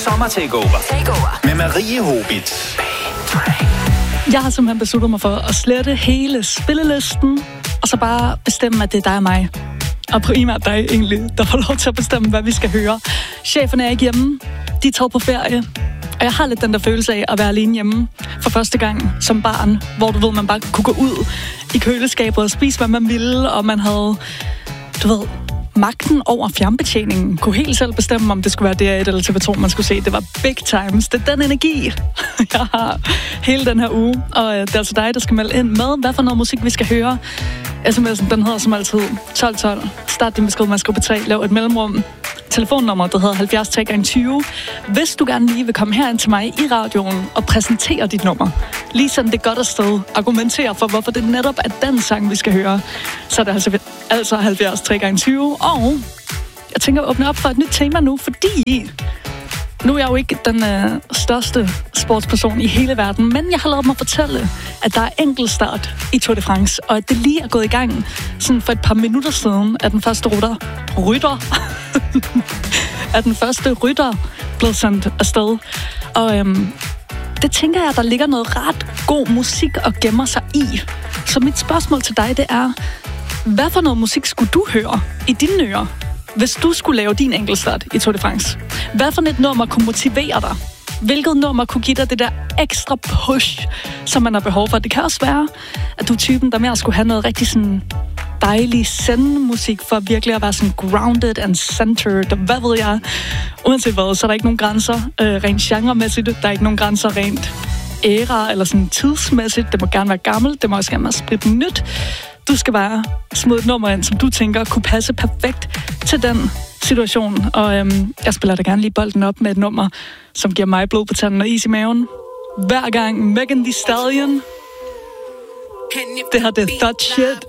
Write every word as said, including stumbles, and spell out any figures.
Sommer Takeover. Takeover. Med Marie Hobit. Jeg har simpelthen besluttet mig for at slette hele spillelisten, og så bare bestemme, at det er dig og mig. Og primært dig egentlig, der får lov til at bestemme, hvad vi skal høre. Cheferne er ikke hjemme. De er taget på ferie. Og jeg har lidt den der følelse af at være alene hjemme for første gang som barn, hvor du ved, man bare kunne gå ud i køleskabet og spise, hvad man ville, og man havde, du ved, magten over fjernbetjeningen. Kunne helt selv bestemme, om det skulle være D R et eller T V to, man skulle se. Det var big times. Det er den energi, jeg har hele den her uge. Og det er altså dig, der skal melde ind med, hvad for noget musik vi skal høre. sms'en, den hedder som altid tolv tolv. Start din besked med at skrive på tre. Lav et mellemrum. Telefonnummer, der hedder halvfjerds tre gange tyve. Hvis du gerne lige vil komme herind til mig i radioen og præsentere dit nummer, lige sådan det godt afsted, argumentere for, hvorfor det netop er den sang, vi skal høre, så er det altså, altså halvfjerds tre gange tyve. Og jeg tænker at åbne op for et nyt tema nu, fordi nu er jeg jo ikke den øh, største sportsperson i hele verden, men jeg har lavet mig fortælle, at der er enkeltstart i Tour de France, og at det lige er gået i gang sådan for et par minutter siden, at den første rytter, rytter, at den første rytter blev sendt afsted. Og øhm, det tænker jeg, at der ligger noget ret god musik og gemmer sig i. Så mit spørgsmål til dig, det er, hvad for noget musik skulle du høre i dine ører, hvis du skulle lave din enkeltstart i Tour de France? Hvad for et nummer kunne motivere dig? Hvilket nummer kunne give dig det der ekstra push, som man har behov for? Det kan også være, at du er typen, der mere skulle have noget rigtig sådan dejlig zen-musik for virkelig at være sådan grounded and centered, og hvad ved jeg. Uanset hvad, så er der ikke nogen grænser øh, rent genremæssigt. Der er ikke nogen grænser rent æra eller sådan tidsmæssigt. Det må gerne være gammelt, det må også gerne være sprit nyt. Du skal bare smide et nummer ind, som du tænker kunne passe perfekt til den situation. Og øhm, jeg spiller da gerne lige bolden op med et nummer, som giver mig blod på tanden og is i maven. Hver gang Megan Thee Stallion. Det her, det er Thought Shit.